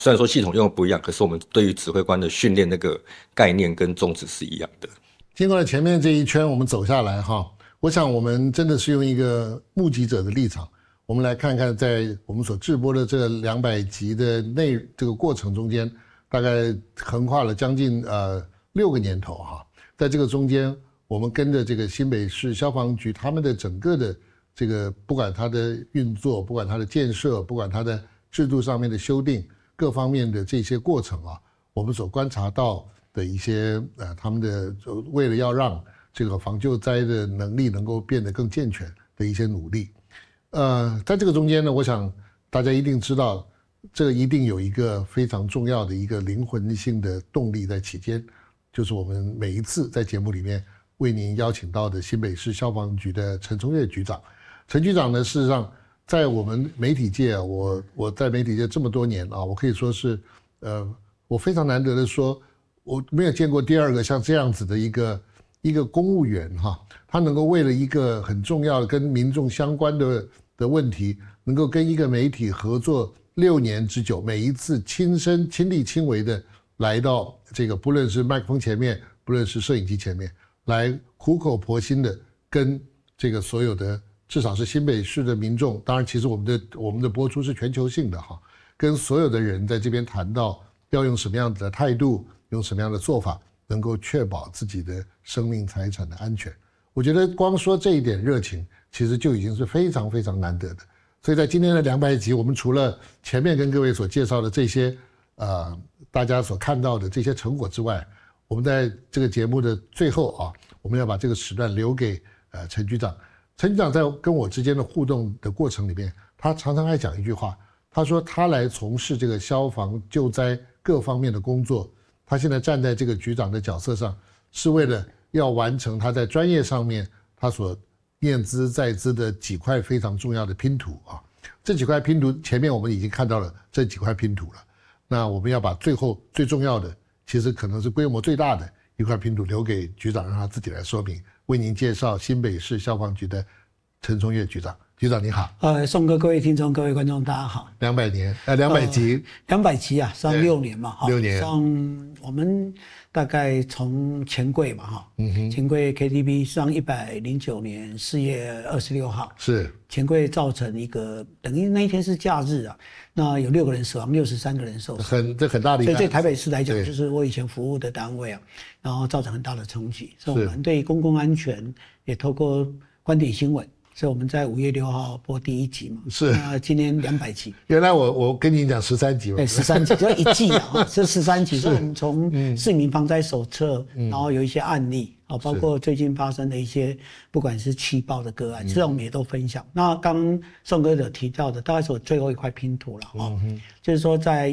虽然说系统用的不一样，可是我们对于指挥官的训练那个概念跟宗旨是一样的。 经过了前面这一圈，我们走下来哈，我想我们真的是用一个目击者的立场，我们来看看在我们所制播的这200集的这个过程中间，大概横跨了将近6个年头哈，在这个中间，我们跟着这个新北市消防局他们的整个的这个，不管它的运作，不管它的建设，不管它的制度上面的修订，各方面的这些过程啊，我们所观察到的一些他们的为了要让这个防救灾的能力能够变得更健全的一些努力。在这个中间呢，我想大家一定知道，这个一定有一个非常重要的一个灵魂性的动力在其间，就是我们每一次在节目里面为您邀请到的新北市消防局的陈崇岳局长。陈局长呢，事实上在我们媒体界啊，我在媒体界这么多年啊，我可以说是我非常难得的说，我没有见过第二个像这样子的一个公务员哈，他能够为了一个很重要的跟民众相关的问题，能够跟一个媒体合作6年之久，每一次亲力亲为的来到这个，不论是麦克风前面，不论是摄影机前面，来苦口婆心的跟这个所有的至少是新北市的民众，当然其实我们的播出是全球性的哈，跟所有的人在这边谈到要用什么样子的态度，用什么样的做法，能够确保自己的生命财产的安全。我觉得光说这一点热情，其实就已经是非常非常难得的。所以在今天的200集，我们除了前面跟各位所介绍的这些大家所看到的这些成果之外，我们在这个节目的最后啊，我们要把这个时段留给陈局长。陈局长在跟我之间的互动的过程里面，他常常爱讲一句话，他说他来从事这个消防救灾各方面的工作，他现在站在这个局长的角色上，是为了要完成他在专业上面他所念兹在兹的几块非常重要的拼图啊。这几块拼图前面我们已经看到了这几块拼图了，那我们要把最后最重要的，其实可能是规模最大的一块拼图留给局长，让他自己来说明。为您介绍新北市消防局的陈崇岳局长。局长你好。 宋哥，各位听众，各位观众，大家好。 200集 ，200集啊，上6年嘛，哈 ，6年。 上我们大概从钱柜嘛，哈，钱柜 KTV 上109年4月26号， 是钱柜造成一个等于那一天是假日啊，那有6个人死亡63个人受伤， 这很大的一个， 所以对台北市来讲，就是我以前服务的单位啊，然后造成很大的冲击，所以我们对公共安全也透过观点新闻。所以我们在5月6号播第1集嘛， 是。 那今年200集。 原来我跟你讲13集嘛， 对，13集就1季啊，这13集。所以我们从市民防灾手册，然后有一些案例啊，包括最近发生的一些，不管是气爆的个案，这我们也都分享。那刚宋哥有提到的，大概是我最后一块拼图了啊，就是说在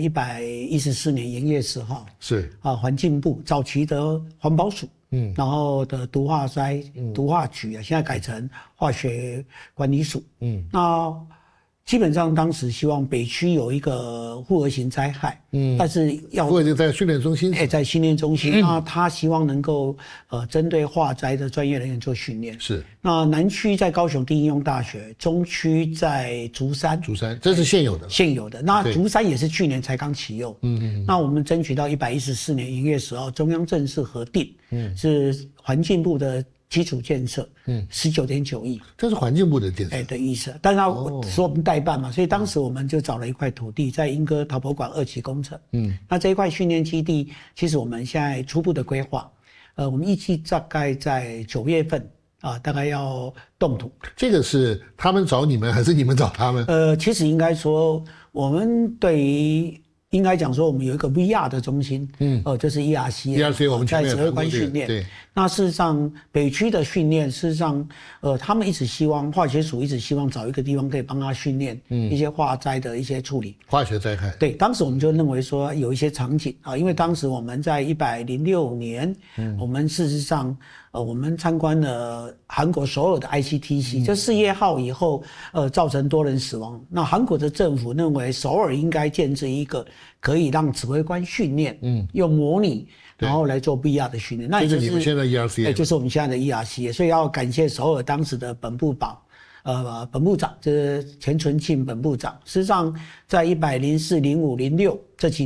114年元月10号是啊，环境部早期的环保署。然后的毒化灾、毒化局啊，现在改成化学管理署。那基本上当时希望北区有一个复合型灾害，但是要复合型在训练中心， 在训练中心，那他希望能够针对化灾的专业人员做训练。 是。那南区在高雄第一应用大学，中区在竹山， 这是现有的。 那竹山也是去年才刚启用。那我们争取到114年1月10号，中央正式核定，是环境部的基础建设，19.9亿， 这是环境部的建设， 的意思。但是他说我们代办嘛，所以当时我们就找了一块土地，在莺歌陶博馆2期工程。那这一块训练基地，其实我们现在初步的规划，我们预计大概在9月份啊，大概要动土。 这个是他们找你们，还是你们找他们？ 其实应该说，我们对于应该讲说，我们有一个 VR 的中心，就是 ERC， 我们在指挥官训练。 对， 那事实上北区的训练，事实上，他们一直希望化学署一直希望找一个地方可以帮他训练一些化灾的一些处理， 化学灾害。 对，当时我们就认为说有一些场景啊，因为当时我们在106年，我们事实上。我们参观了韩国首尔的 ICTC，就4月号以后，造成多人死亡。那韩国的政府认为首尔应该建置一个可以让指挥官训练，用模拟，然后来做 VR 的训练。那也就是你们现在 ERC， 就是我们现在的 ERC， 所以要感谢首尔当时的本部长，就是钱纯庆本部长。事实上，在104、05、06这几